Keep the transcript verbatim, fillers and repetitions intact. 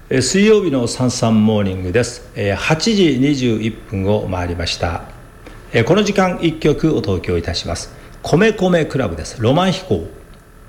えー水曜日のサンサンモーニングです。えーはちじにじゅういっぷんを回りました。えーこの時間いっきょくお届けをいたします。米米クラブです。ロマン飛行。